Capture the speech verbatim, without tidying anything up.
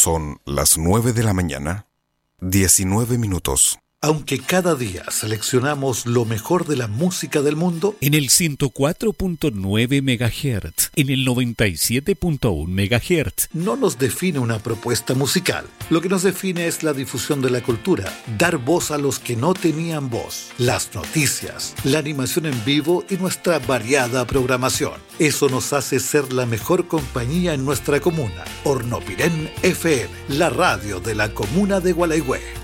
Son las nueve de la mañana, diecinueve minutos. Aunque cada día seleccionamos lo mejor de la música del mundo, en el ciento cuatro punto nueve megahertz, en el noventa y siete punto uno megahertz, no nos define una propuesta musical. Lo que nos define es la difusión de la cultura, dar voz a los que no tenían voz, las noticias, la animación en vivo y nuestra variada programación. Eso nos hace ser la mejor compañía en nuestra comuna. Hornopirén F M, la radio de la comuna de Gualeguay.